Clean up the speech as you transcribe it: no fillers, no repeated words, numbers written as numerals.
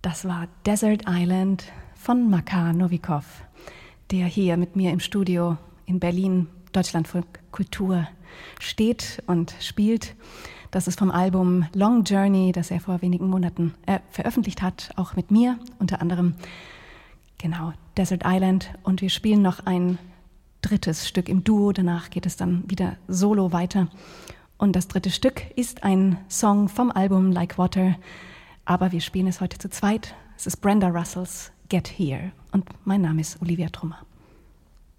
Das war Desert Island von Makar Novikov, der hier mit mir im Studio in Berlin, Deutschlandfunk Kultur, steht und spielt. Das ist vom Album Long Journey, das er vor wenigen Monaten veröffentlicht hat, auch mit mir unter anderem. Genau, Desert Island. Und wir spielen noch ein drittes Stück im Duo. Danach geht es dann wieder solo weiter. Und das dritte Stück ist ein Song vom Album Like Water. Aber wir spielen es heute zu zweit. Es ist Brenda Russells Get Here. Und mein Name ist Olivia Trummer.